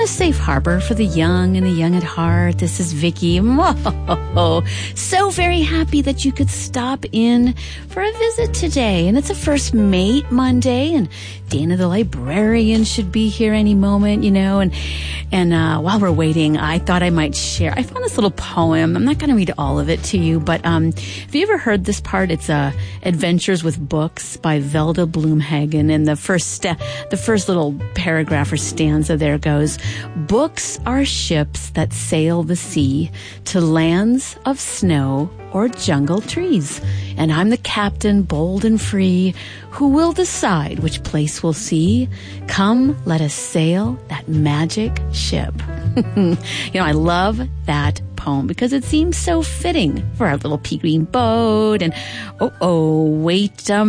A safe harbor for the young and the young at heart. This is Vicki. Whoa. So very happy that you could stop in for a visit today. And it's a First Mate Monday, and Dana the librarian should be here any moment, you know. And while we're waiting, I thought I might share. I found this little poem. I'm not going to read all of it to you, but have you ever heard this part? It's Adventures with Books by Velda Bloomhagen. And the first little paragraph or stanza there goes, "Books are ships that sail the sea to lands of snow or jungle trees. And I'm the captain, bold and free, who will decide which place we'll see. Come, let us sail that magic ship." You know, I love that poem because it seems so fitting for our little pea green boat. And wait a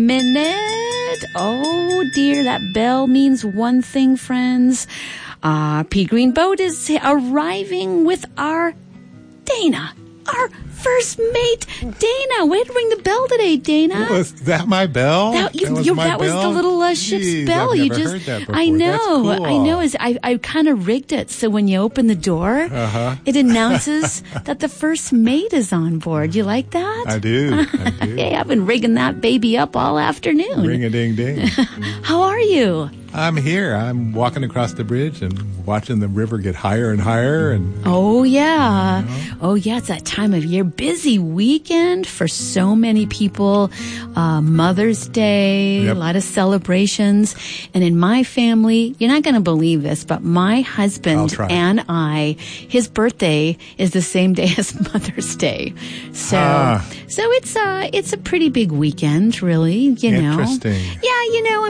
minute. Oh dear, that bell means one thing, friends. Pea green boat is arriving with our Dana, our First Mate, Dana. Way to ring the bell today, Dana. Was that my bell? That was the little ship's bell. I've never heard that before. I know. That's cool. I know. I kind of rigged it so when you open the door, it announces that the First Mate is on board. You like that? I do. Hey, I've been rigging that baby up all afternoon. Ring a ding ding. How are you? I'm here. I'm walking across the bridge and watching the river get higher and higher. And oh yeah, it's that time of year. Busy weekend for so many people. Mother's Day, a lot of celebrations. And in my family, you're not going to believe this, but my husband and I, his birthday is the same day as Mother's Day. So it's a pretty big weekend, really. You know. Interesting. Yeah,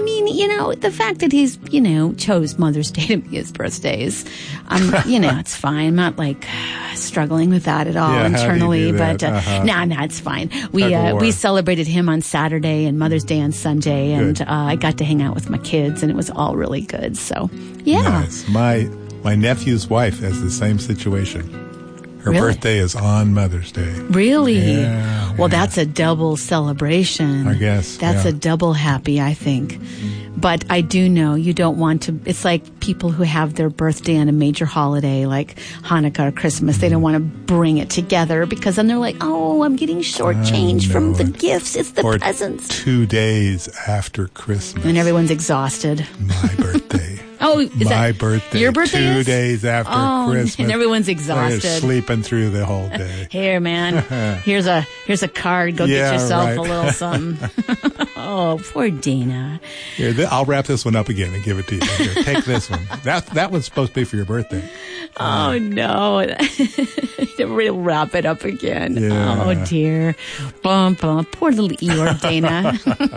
the fact that he's, chose Mother's Day to be his birthdays. It's fine. I'm not like struggling with that at all internally, but it's fine. We celebrated him on Saturday and Mother's Day on Sunday, and I got to hang out with my kids, and it was all really good. So, yeah. Nice. My nephew's wife has the same situation. Her birthday is on Mother's Day. Really? Yeah. Well, that's a double celebration. I guess. That's a double happy, I think. But I do know you don't want to, it's like people who have their birthday on a major holiday like Hanukkah or Christmas. They don't want to bring it together because then they're like, oh, I'm getting shortchanged from the gifts. It's the presents. 2 days after Christmas. And everyone's exhausted. My birthday. Oh, is my birthday? Your birthday 2 days after Christmas. And everyone's exhausted. They're sleeping through the whole day. Here, man. Here's a card. Go get yourself a little something. Oh, poor Dana. Here, I'll wrap this one up again and give it to you. Here, take this one. That was supposed to be for your birthday. Oh, no. We'll wrap it up again. Yeah. Oh, dear. Poor little Eeyore, Dana.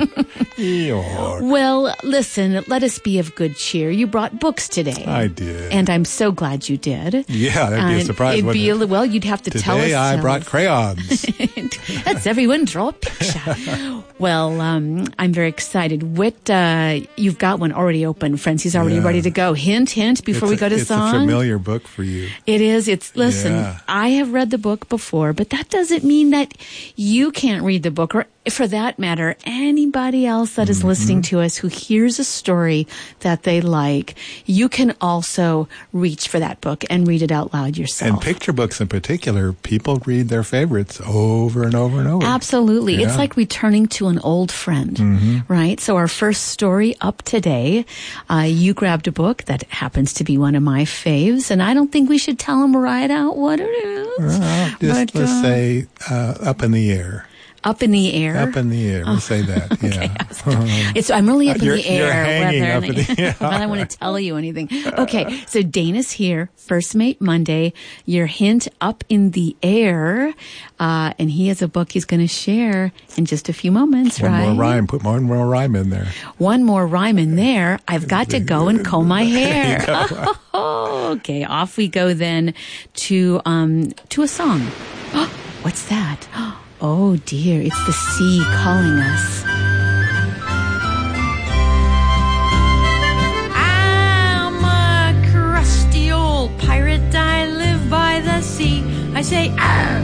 Eeyore. Well, listen, let us be of good cheer. You brought books today. I did. And I'm so glad you did. Yeah, that'd be a surprise. Well, you'd have to tell us. Today I brought crayons. Let's everyone draw a picture. Well, I'm very excited. You've got one already open, friends. He's already ready to go. Hint, before we go to song. It's a familiar book for you. It is. Listen, I have read the book before, but that doesn't mean that you can't read the book, or for that matter, anybody else that is listening to us who hears a story that they like, you can also reach for that book and read it out loud yourself. And picture books in particular, people read their favorites over and over and over. Absolutely. Yeah. It's like returning to an old friend, right? So our first story up today, you grabbed a book that happens to be one of my faves, and I don't think we should tell them right out what it is. Let's say Up in the Air. Up in the air? Up in the air. We'll say that. Yeah. I'm really up in the air. You're hanging up in the air. I don't want to tell you anything. Okay. So Dana's here. First Mate Monday. Your hint, Up in the Air. And he has a book he's going to share in just a few moments, One right? more rhyme. Put one more rhyme in there. One more rhyme in there. I've got to go and comb my hair. Okay. Off we go then to a song. What's that? Oh dear, it's the sea calling us. I'm a crusty old pirate, I live by the sea. I say, arr!